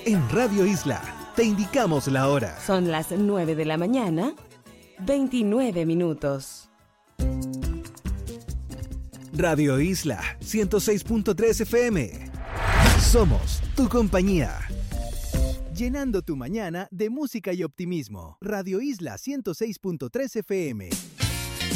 En Radio Isla, te indicamos la hora. Son las 9 de la mañana, 29 minutos. Radio Isla 106.3 FM. Somos tu compañía. Llenando tu mañana de música y optimismo. Radio Isla 106.3 FM.